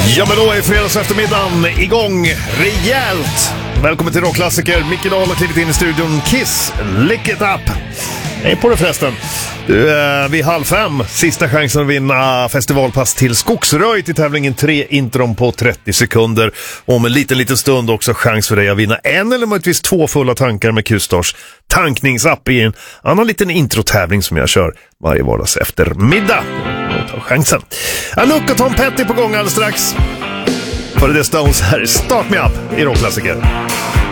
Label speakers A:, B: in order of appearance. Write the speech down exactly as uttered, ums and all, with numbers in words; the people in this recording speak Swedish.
A: Ja, men då är fredags eftermiddagen igång rejält. Välkommen till rockklassiker. Micke Dahl har klivit in i studion. Kiss, lick it up. Hej på det förresten. Du, eh, vid halv fem, sista chansen att vinna festivalpass till Skogsröj till tävlingen tre intron på trettio sekunder. Och om en liten, liten stund också chans för dig att vinna en eller möjligtvis två fulla tankar med Q-Stars tankningsapp i en annan liten introtävling som jag kör varje vardags eftermiddag. Och ta chansen. Anouk och Tom Petty på gång alldeles strax. För det Stones här, Start Me Up i rockklassiker.